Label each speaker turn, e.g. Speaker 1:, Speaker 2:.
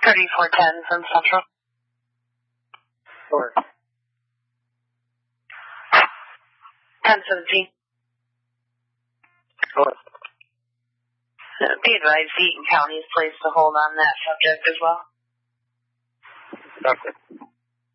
Speaker 1: 3410 from Central.
Speaker 2: Over.
Speaker 1: 1017.
Speaker 2: Over.
Speaker 1: Be advised, Eaton County is placed to hold on that subject as well.
Speaker 2: Okay.